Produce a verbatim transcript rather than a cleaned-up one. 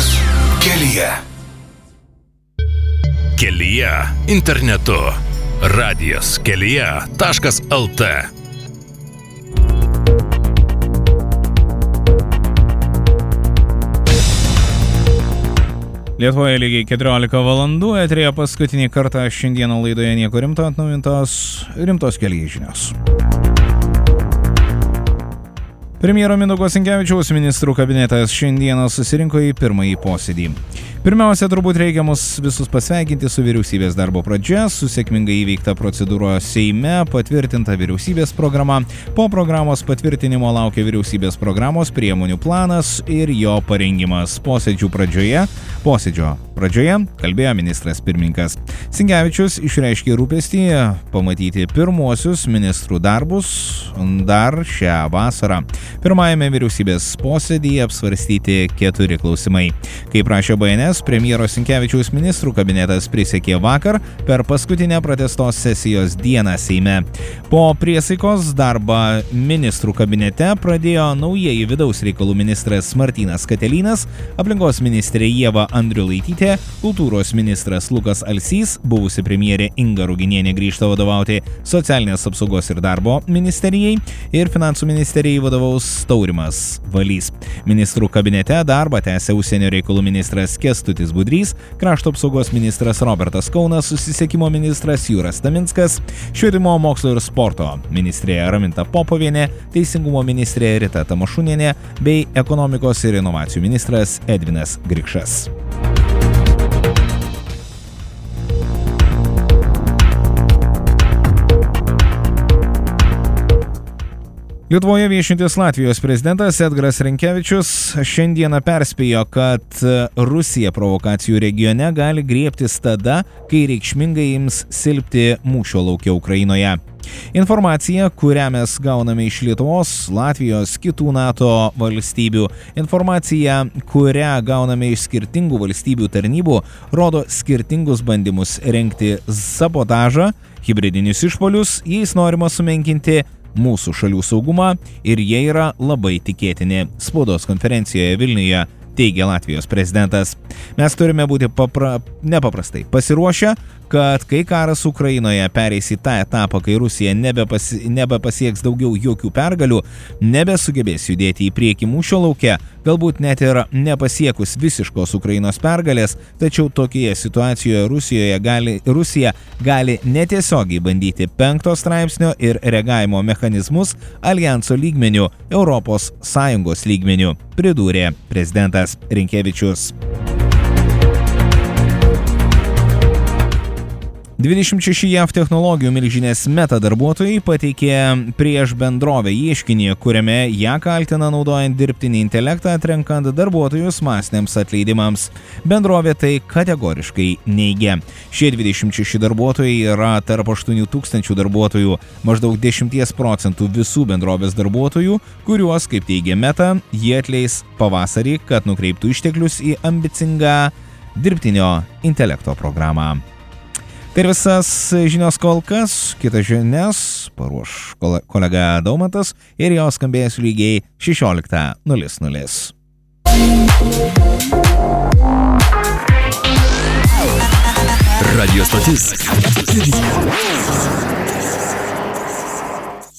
stotis kelyje. Kelyje internetu. Radijas kelyje taškas lt. Lietuvoje lygiai keturiolika valandų, eterėje paskutinį kartą šiandieną laidoje nieko rimto atnaujintos rimtos kelyje žinios. Premjero Mindaugo Sinkevičiaus ministrų kabinetas šiandieną susirinko į pirmąjį posėdį. Pirmiausia, turbūt reikia mus visus pasveikinti su vyriausybės darbo pradžia, su sėkmingai įveikta procedūra Seime, patvirtinta vyriausybės programa. Po programos patvirtinimo laukia vyriausybės programos priemonių planas ir jo parengimas. Posėdžių pradžioje, posėdžio pradžioje kalbėjo ministras pirmininkas. Sinkevičius išreiškė rūpestį pamatyti pirmuosius ministrų darbus dar šią vasarą. Pirmajame vyriausybės posėdyje apsvarstyti keturi klausimai. Kaip prašė B N S, premjero Sinkevičiaus ministrų kabinetas prisiekė vakar per paskutinę pratęstos sesijos dieną Seime. Po priesaikos darbą ministrų kabinete pradėjo naujieji vidaus reikalų ministras Martynas Katelynas, aplinkos ministrė Ieva Andriulaitytė, kultūros ministras Lukas Alsys, buvusi premjerė Inga Ruginienė grįžta vadovauti socialinės apsaugos ir darbo ministerijai ir finansų ministerijai vadovaus Taurimas Valys. Ministrų kabinete darbą tęsia užsienio reikalų ministras Kęstutis Budrys, krašto apsaugos ministras Robertas Kaunas, susisiekimo ministras Jūras Taminskas, švietimo, mokslo ir sporto ministrė Raminta Popovienė, teisingumo ministrė Rita Tamašunienė bei ekonomikos ir inovacijų ministras Edvinas Grikšas. Lietuvoje viešintis Latvijos prezidentas Edgaras Rinkevičius šiandieną perspėjo, kad Rusija provokacijų regione gali griebtis tada, kai reikšmingai ims silpti mūšio lauke Ukrainoje. Informacija, kurią mes gauname iš Lietuvos, Latvijos, kitų NATO valstybių, informacija, kurią gauname iš skirtingų valstybių tarnybų, rodo skirtingus bandymus rengti sabotažą, hibridinius išpuolius, jais norima sumenkinti mūsų šalių saugumą ir jie yra labai tikėtini. Spaudos konferencijoje Vilniuje teigė Latvijos prezidentas. Mes turime būti papra... nepaprastai pasiruošę, kad kai karas Ukrainoje pereis į tą etapą, kai Rusija nebepasi... nebepasieks daugiau jokių pergalių, nebesugebės judėti į priekį mūšio lauke, galbūt net ir nepasiekus visiškos Ukrainos pergalės, tačiau tokioje situacijoje Rusijoje gali, Rusija gali netiesiogiai bandyti penkto straipsnio ir reagavimo mechanizmus aljanso lygmeniu, Europos Sąjungos lygmeniu, pridūrė prezidentas Rinkevičius. dvidešimt šeši J A V technologijų milžinės Meta darbuotojai pateikė prieš bendrovę ieškinį, kuriame ją kaltina naudojant dirbtinį intelektą atrenkant darbuotojus masiniams atleidimams. Bendrovė tai kategoriškai neigia. Šie dvidešimt šeši darbuotojai yra tarp aštuonių tūkstančių darbuotojų, maždaug dešimt procentų visų bendrovės darbuotojų, kuriuos, kaip teigia Meta, jie atleis pavasarį, kad nukreiptų išteklius į ambicingą dirbtinio intelekto programą. Tai visas žinios kol kas, kitas žinias paruoš kolega Daumantas ir jos skambės lygiai šešioliktą nulis nulis. Radio stotis.